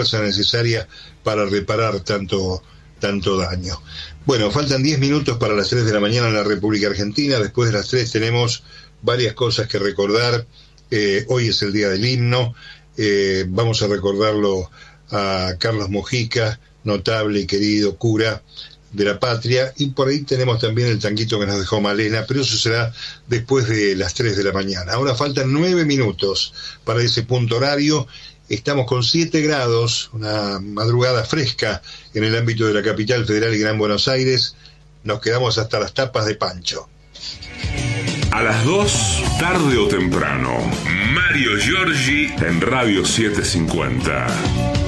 fuerza necesaria para reparar tanto daño. Bueno, faltan 10 minutos para las 3 de la mañana en la República Argentina. Después de las 3 tenemos varias cosas que recordar. Hoy es el día del himno. Vamos a recordarlo a Carlos Mojica, notable y querido cura de la patria, y por ahí tenemos también el tanguito que nos dejó Malena, pero eso será después de las 3 de la mañana. Ahora faltan 9 minutos para ese punto horario. Estamos con 7 grados, una madrugada fresca en el ámbito de la capital federal y Gran Buenos Aires. Nos quedamos hasta las tapas de Pancho. A las 2, tarde o temprano, Mario Giorgi en Radio 750.